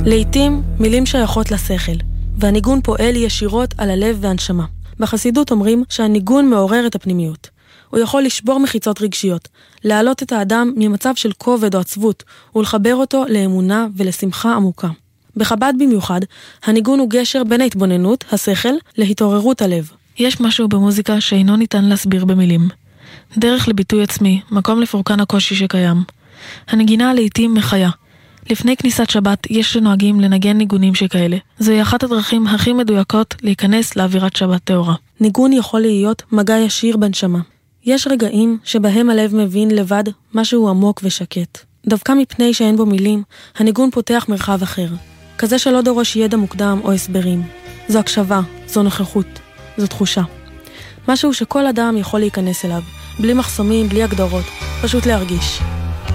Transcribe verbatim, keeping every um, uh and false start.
לעתים מילים שייכות לשכל, והניגון פועל ישירות על הלב והנשמה. בחסידות אומרים שהניגון מעורר את הפנימיות. הוא יכול לשבור מחיצות רגשיות, להעלות את האדם ממצב של כובד או עצבות, ולחבר אותו לאמונה ולשמחה עמוקה. בחב"ד במיוחד, הניגון הוא גשר בין ההתבוננות, השכל, להתעוררות הלב. יש משהו במוזיקה שאינו ניתן להסביר במילים. דרך לביטוי עצמי, מקום לפורקן הקושי שקיים. הנגינה לעתים מחיה. לפני כניסת שבת יש שנוהגים לנגן ניגונים שכאלה. זוהי אחת הדרכים הכי מדויקות להיכנס לאווירת שבת תאורה. ניגון יכול להיות מגע ישיר בנשמה. יש רגעים שבהם הלב מבין לבד משהו עמוק ושקט. דווקא מפני שאין בו מילים, הניגון פותח מרחב אחר. כזה שלא דורש ידע מוקדם או הסברים. זו הקשבה, זו נוכחות, זו תחושה. משהו שכל אדם יכול להיכנס אליו, בלי מחסומים, בלי הגדרות, פשוט להרגיש.